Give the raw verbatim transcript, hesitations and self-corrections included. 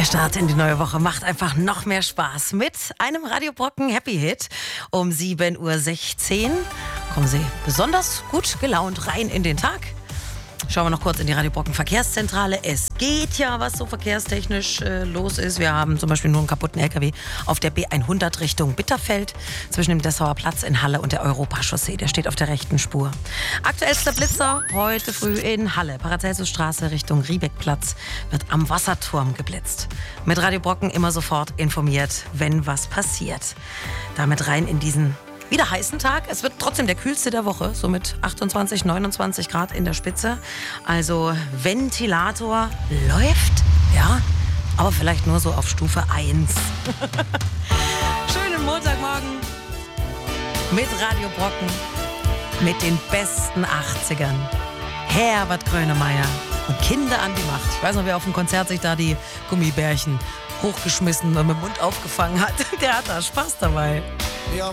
Der Start in die neue Woche macht einfach noch mehr Spaß mit einem Radio Brocken Happy Hit um sieben Uhr sechzehn. Kommen Sie besonders gut gelaunt rein in den Tag. Schauen wir noch kurz in die Radio Brocken Verkehrszentrale. Es geht ja, was so verkehrstechnisch äh, los ist. Wir haben zum Beispiel nur einen kaputten L K W auf der B hundert Richtung Bitterfeld zwischen dem Dessauer Platz in Halle und der Europachaussee. Der steht auf der rechten Spur. Aktuellster Blitzer heute früh in Halle. Paracelsusstraße Richtung Riebeckplatz wird am Wasserturm geblitzt. Mit Radio Brocken immer sofort informiert, wenn was passiert. Damit rein in diesen wieder heißen Tag. Es wird trotzdem der kühlste der Woche, so mit achtundzwanzig, neunundzwanzig Grad in der Spitze. Also Ventilator läuft, ja, aber vielleicht nur so auf Stufe eins. Schönen Montagmorgen mit Radio Brocken, mit den besten achtzigern. Herbert Grönemeyer und Kinder an die Macht. Ich weiß noch, wer auf dem Konzert sich da die Gummibärchen hochgeschmissen und mit dem Mund aufgefangen hat. Der hat da Spaß dabei. Ja,